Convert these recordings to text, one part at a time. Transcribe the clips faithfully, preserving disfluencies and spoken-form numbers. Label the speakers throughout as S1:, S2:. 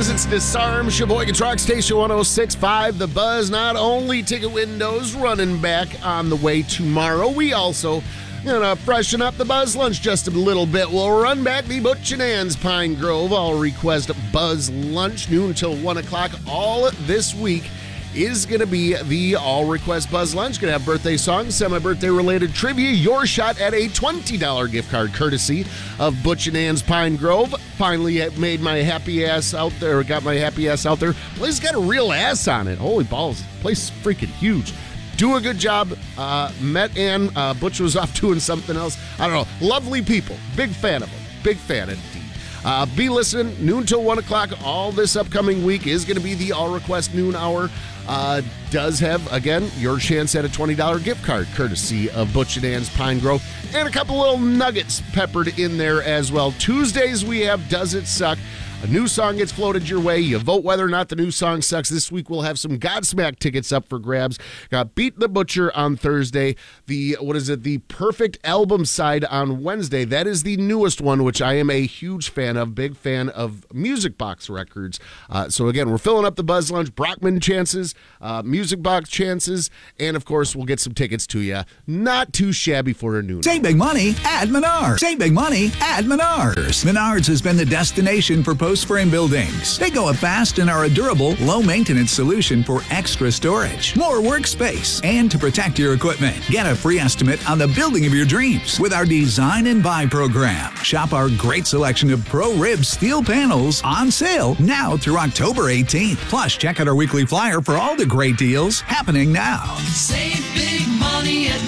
S1: Greetings, it's Disarm, Sheboygan Truck Station one oh six point five, The Buzz. Not only ticket windows running back on the way tomorrow, we also gonna freshen up the Buzz Lunch just a little bit. We'll run back the Butch and Ann's Pine Grove All Request Buzz Lunch, noon until one o'clock. All this week is going to be the All Request Buzz Lunch. Going to have birthday songs, semi-birthday related trivia, your shot at a twenty dollars gift card courtesy of Butch and Ann's Pine Grove. Finally made my happy ass out there, got my happy ass out there. Place got a real ass on it. Holy balls, place is freaking huge. Do a good job. Uh, met Ann. Uh, Butch was off doing something else. I don't know. Lovely people. Big fan of them. Big fan indeed. Uh, be listening, noon till one o'clock. All this upcoming week is going to be the All Request Noon Hour. Uh, does have, again, your chance at a twenty dollars gift card, courtesy of Butch and Ann's Pine Grove. And a couple little nuggets peppered in there as well. Tuesdays we have Does It Suck? A new song gets floated your way. You vote whether or not the new song sucks. This week we'll have some Godsmack tickets up for grabs. Got Beat the Butcher on Thursday. The, what is it, the Perfect Album Side on Wednesday. That is the newest one, which I am a huge fan of. Big fan of Music Box Records. Uh, so again, we're filling up the Buzz Lunch. Brockman chances, uh, Music Box chances, and of course we'll get some tickets to you. Not too shabby for a noon.
S2: Save big money at Menards. Save big money at Menards. Menards has been the destination for post frame buildings. They go up fast and are a durable, low-maintenance solution for extra storage, more workspace, and to protect your equipment. Get a free estimate on the building of your dreams with our Design and Buy program. Shop our great selection of Pro Rib steel panels on sale now through October eighteenth. Plus, check out our weekly flyer for all the great deals happening now.
S3: Save big money at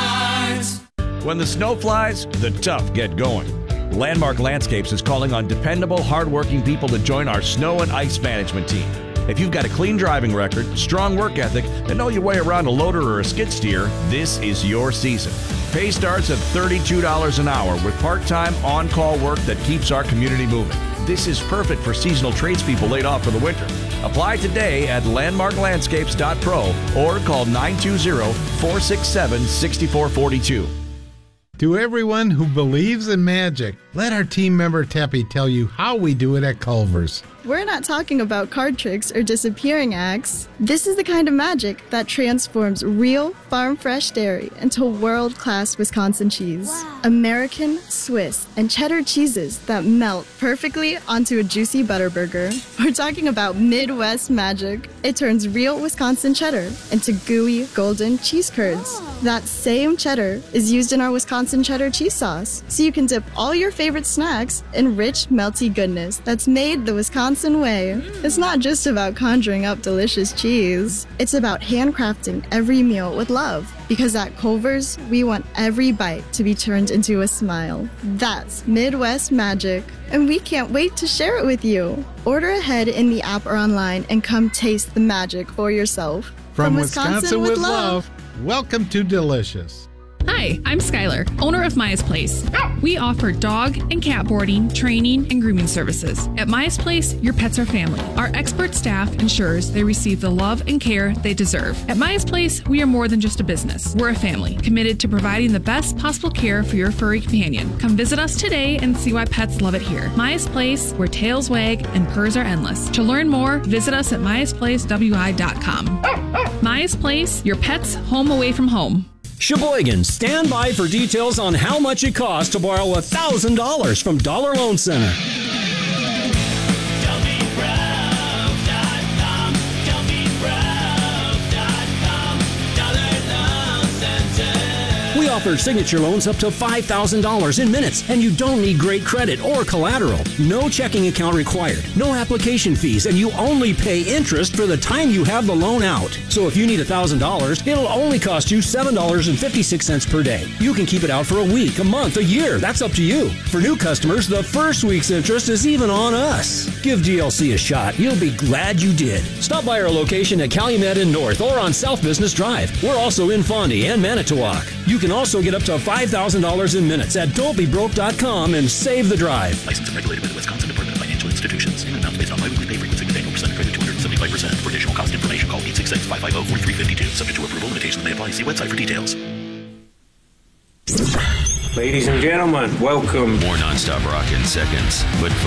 S3: Menards.
S4: When the snow flies, the tough get going. Landmark Landscapes is calling on dependable, hardworking people to join our snow and ice management team. If you've got a clean driving record, strong work ethic, and know your way around a loader or a skid steer, this is your season. Pay starts at thirty-two dollars an hour with part-time, on-call work that keeps our community moving. This is perfect for seasonal tradespeople laid off for the winter. Apply today at landmark landscapes dot pro or call nine two zero, four six seven, six four four two.
S5: To everyone who believes in magic, let our team member Teppy tell you how we do it at Culver's.
S6: We're not talking about card tricks or disappearing acts. This is the kind of magic that transforms real, farm-fresh dairy into world-class Wisconsin cheese. Wow. American, Swiss, and cheddar cheeses that melt perfectly onto a juicy butter burger. We're talking about Midwest magic. It turns real Wisconsin cheddar into gooey, golden cheese curds. Oh. That same cheddar is used in our Wisconsin cheddar cheese sauce, so you can dip all your favorite snacks in rich, melty goodness that's made the Wisconsin way. It's not just about conjuring up delicious cheese. It's about handcrafting every meal with love. Because at Culver's, we want every bite to be turned into a smile. That's Midwest magic. And we can't wait to share it with you. Order ahead in the app or online and come taste the magic for yourself.
S5: From, From Wisconsin, Wisconsin with, with love, love, welcome to Delicious.
S7: Hi, I'm Skylar, owner of Maya's Place. We offer dog and cat boarding, training, and grooming services. At Maya's Place, your pets are family. Our expert staff ensures they receive the love and care they deserve. At Maya's Place, we are more than just a business. We're a family, committed to providing the best possible care for your furry companion. Come visit us today and see why pets love it here. Maya's Place, where tails wag and purrs are endless. To learn more, visit us at myas place w i dot com. Maya's Place, your pet's home away from home.
S8: Sheboygan, stand by for details on how much it costs to borrow one thousand dollars from Dollar Loan Center. We offer signature loans up to five thousand dollars in minutes, and you don't need great credit or collateral. No checking account required, no application fees, and you only pay interest for the time you have the loan out. So if you need one thousand dollars, it'll only cost you seven dollars and fifty-six cents per day. You can keep it out for a week, a month, a year. That's up to you. For new customers, the first week's interest is even on us. Give D L C a shot. You'll be glad you did. Stop by our location at Calumet in North or on South Business Drive. We're also in Fondy and Manitowoc. You can also get up to five thousand dollars in minutes at don't be broke dot com and save the drive.
S9: Licensed and regulated by the Wisconsin Department of Financial Institutions. Payment amounts based on biweekly pay frequency with annual percent credit two hundred seventy-five percent. For additional cost information, call eight six six, five five zero, four three five two. Subject to approval, limitations may apply. See website for details.
S10: Ladies and gentlemen, welcome.
S9: More nonstop rock in seconds, but